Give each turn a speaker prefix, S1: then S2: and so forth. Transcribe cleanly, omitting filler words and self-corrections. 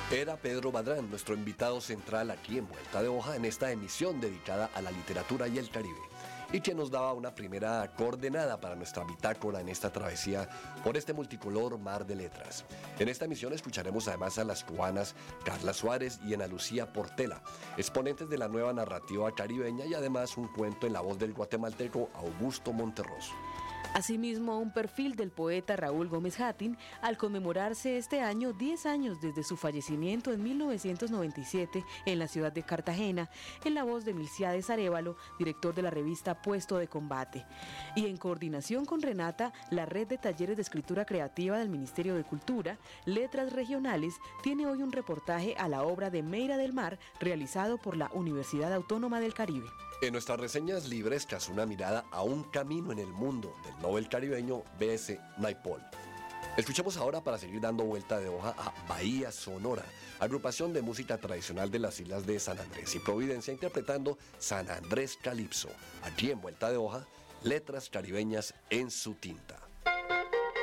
S1: Era Pedro Badrán, nuestro invitado central aquí en Vuelta de Hoja en esta emisión dedicada a la literatura y el Caribe, y que nos daba una primera coordenada para nuestra bitácora en esta travesía por este multicolor mar de letras. En esta emisión escucharemos además a las cubanas Carla Suárez y Ana Lucía Portela, exponentes de la nueva narrativa caribeña, y además un cuento en la voz del guatemalteco Augusto Monterroso.
S2: Asimismo, un perfil del poeta Raúl Gómez Hatín, al conmemorarse este año 10 años desde su fallecimiento en 1997 en la ciudad de Cartagena, en la voz de Milciades Arévalo, director de la revista Puesto de Combate. Y en coordinación con Renata, la red de talleres de escritura creativa del Ministerio de Cultura, Letras Regionales, tiene hoy un reportaje a la obra de Meira del Mar, realizado por la Universidad Autónoma del Caribe.
S1: En nuestras reseñas librescas, una mirada a un camino en el mundo del Nobel caribeño B.S. Naipaul. Escuchemos ahora, para seguir dando vuelta de hoja, a Bahía Sonora, agrupación de música tradicional de las islas de San Andrés y Providencia, interpretando San Andrés Calipso. Aquí en Vuelta de Hoja, letras caribeñas en su tinta.